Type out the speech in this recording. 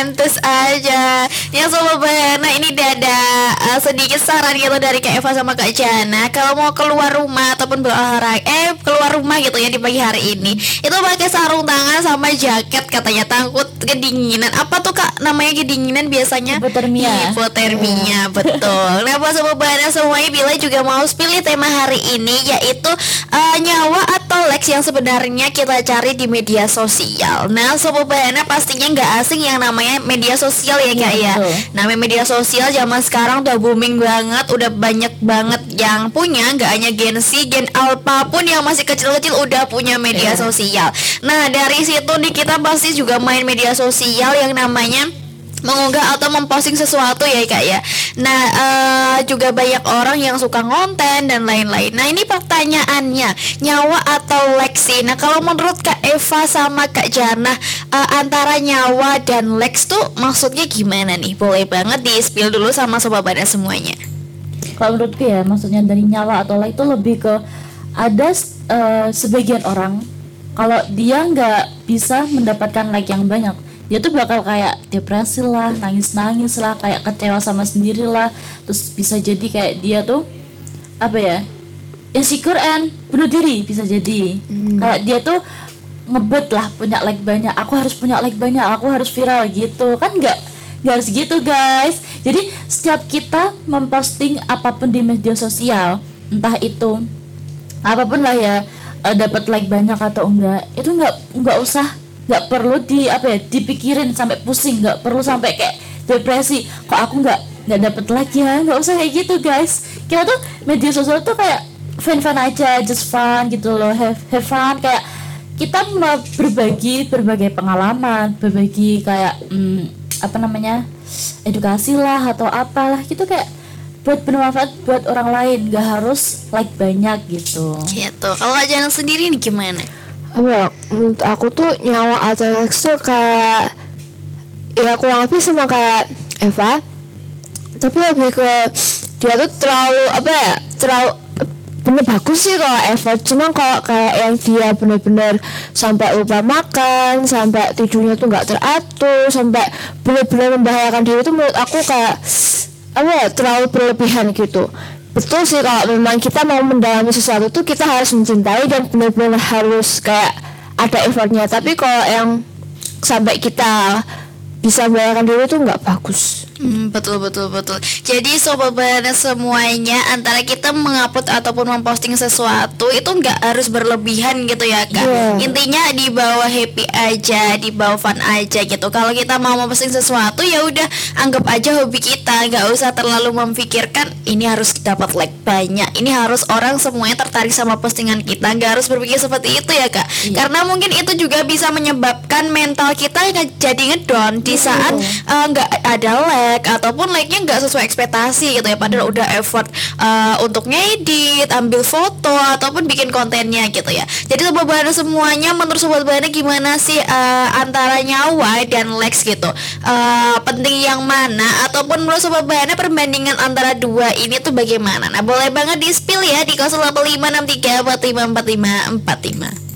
pantes aja. Ya Sobat Bahana, ini ada sedikit saran gitu dari Kak Eva sama Kak Jana. Kalau mau keluar rumah ataupun berolahraga, keluar rumah gitu ya di pagi hari ini, itu pakai sarung tangan sama jaket katanya, takut kedinginan. Apa tuh Kak namanya kedinginan biasanya? Hipotermia. Hipotermia, betul. Nah buat Sobat Bahana semuanya, Bila juga mau pilih tema hari ini, yaitu nyawa atau Lex yang sebenarnya kita cari di media sosial. Nah Sobat Bahana pastinya nggak asing yang namanya media sosial ya Kak ya. Namanya media sosial zaman sekarang udah booming banget, udah banyak banget yang punya, nggak hanya Gen Z, Gen Alpha pun yang masih kecil-kecil udah punya media sosial. Nah dari situ nih kita pasti juga main media sosial yang namanya mengunggah atau memposting sesuatu ya Kak ya. Nah juga banyak orang yang suka ngonten dan lain-lain. Nah ini pertanyaannya, nyawa atau Lex sih? Nah kalau menurut Kak Eva sama Kak Jana, antara nyawa dan Lex tuh maksudnya gimana nih? Boleh banget di spill dulu sama Sobat Bahana semuanya. Kalau menurutku ya, maksudnya dari nyawa atau Lex itu lebih ke ada sebagian orang kalau dia nggak bisa mendapatkan like yang banyak, dia tuh bakal kayak depresi lah, nangis-nangis lah, kayak kecewa sama sendiri lah. Terus bisa jadi kayak dia tuh apa ya, insecure and bunuh diri bisa jadi. Kayak dia tuh ngebet lah punya like banyak, aku harus punya like banyak, aku harus viral gitu kan. Nggak harus gitu guys. Jadi setiap kita memposting apapun di media sosial, entah itu apapun lah ya, dapat like banyak atau enggak, itu nggak usah, nggak perlu dipikirin sampai pusing, nggak perlu sampai kayak depresi, kok aku nggak dapet like ya, nggak usah kayak gitu guys. Kita tuh media sosial tuh kayak fun aja, just fun gitu loh, have fun, kayak kita mau berbagi berbagai pengalaman, berbagi kayak edukasi lah atau apalah gitu, kayak buat bermanfaat buat orang lain, nggak harus like banyak gitu. Gitu. Kalau Kak Jana sendiri nih gimana? Menurut aku tuh nyawa atau Lex tuh kayak ya kurang lebih sama kayak Eva, tapi lebih ke dia tuh terlalu bener bagus sih kalau Eva. Cuma kalau kayak yang dia bener-bener sampai lupa makan, sampai tidurnya tuh nggak teratur, sampai bener-bener membahayakan diri, itu menurut aku kayak terlalu berlebihan gitu. Betul sih, kalau memang kita mau mendalami sesuatu tuh kita harus mencintai dan benar-benar harus kayak ada effortnya. Tapi kalau yang sampai kita bisa membahayakan diri tuh nggak bagus. Betul. Jadi Sobat Bahana semuanya, antara kita mengupload ataupun memposting sesuatu itu nggak harus berlebihan gitu ya Kak. Intinya di bawah happy aja, di bawah fun aja gitu. Kalau kita mau memposting sesuatu ya udah anggap aja hobi kita, nggak usah terlalu memikirkan ini harus dapat like banyak, ini harus orang semuanya tertarik sama postingan kita. Nggak harus berpikir seperti itu ya Kak. Karena mungkin itu juga bisa menyebabkan mental kita jadi ngedown di saat nggak ada like ataupun like-nya nggak sesuai ekspektasi gitu ya, padahal udah effort untuk ngedit, ambil foto ataupun bikin kontennya gitu ya. Jadi Sobat Bahana semuanya, menurut Sobat Bahana gimana sih antara nyawa dan Lex gitu, penting yang mana, ataupun menurut Sobat Bahana perbandingan antara dua ini tuh bagaimana? Nah boleh banget di spill ya di 085634545545.